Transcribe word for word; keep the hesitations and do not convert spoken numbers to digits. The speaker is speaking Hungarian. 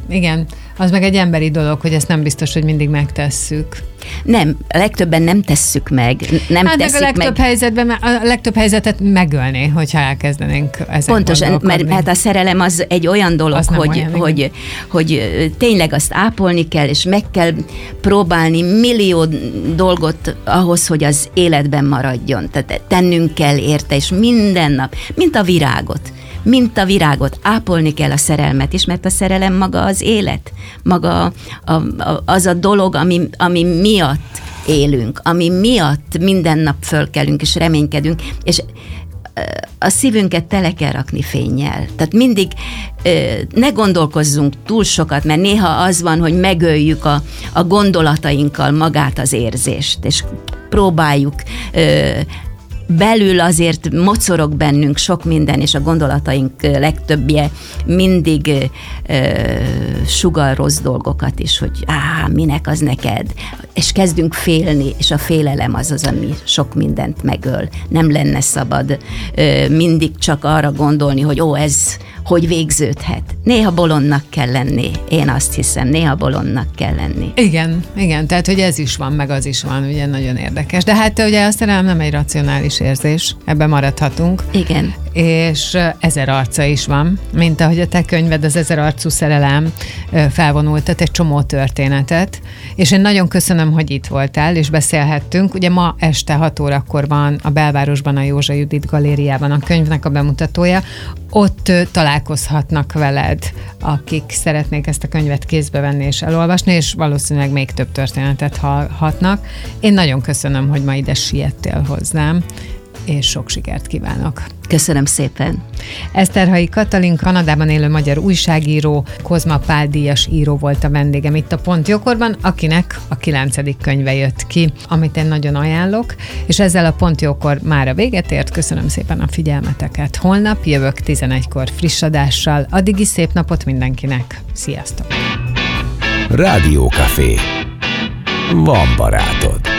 igen. Az meg egy emberi dolog, hogy ezt nem biztos, hogy mindig megtesszük. Nem, a legtöbben nem tesszük meg. Nem hát teszik meg a legtöbb meg. helyzetben, a legtöbb helyzetet megölni, hogyha elkezdenénk ezen Pontosan, mert hát a szerelem az egy olyan dolog, Az hogy, olyan, hogy, hogy tényleg azt ápolni kell, és meg kell próbálni millió dolgot ahhoz, hogy az életben maradjon. Tehát tennünk kell érte, és minden nap, mint a virágot. Mint a virágot, ápolni kell a szerelmet is, mert a szerelem maga az élet, maga a, a, az a dolog, ami, ami miatt élünk, ami miatt minden nap fölkelünk és reménykedünk, és a szívünket tele kell rakni fénnyel. Tehát mindig ne gondolkozzunk túl sokat, mert néha az van, hogy megöljük a, a gondolatainkkal magát az érzést, és próbáljuk belül azért mocorog bennünk sok minden, és a gondolataink legtöbbje mindig ö, sugall rossz dolgokat is, hogy á, minek az neked, és kezdünk félni, és a félelem az az, ami sok mindent megöl. Nem lenne szabad ö, mindig csak arra gondolni, hogy ó, ez hogy végződhet. Néha bolondnak kell lenni, én azt hiszem, néha bolondnak kell lenni. Igen, igen, tehát hogy ez is van, meg az is van, ugye nagyon érdekes. De hát ugye a szerelem nem egy racionális érzés, ebben maradhatunk. Igen. És ezer arca is van, mint ahogy a te könyved, az Ezer arcú szerelem felvonultat egy csomó történetet, és én nagyon köszönöm, hogy itt voltál, és beszélhettünk. Ugye ma este hat órakor van a Belvárosban, a Józsa Judit galériában a könyvnek a bemutatója, ott találkozhatnak veled, akik szeretnék ezt a könyvet kézbe venni és elolvasni, és valószínűleg még több történetet hallhatnak. Én nagyon köszönöm, hogy ma ide siettél hozzám, és sok sikert kívánok. Köszönöm szépen. Eszterhalyi Katalin, Kanadában élő magyar újságíró, Kozma Pál díjas író volt a vendégem itt a Pont Jókorban, akinek a kilencedik könyve jött ki, amit én nagyon ajánlok, és ezzel a Pont Jókor mára véget ért. Köszönöm szépen a figyelmeteket. Holnap jövök tizenegykor friss adással. Addigi szép napot mindenkinek. Sziasztok! Rádiókafé. Van barátod.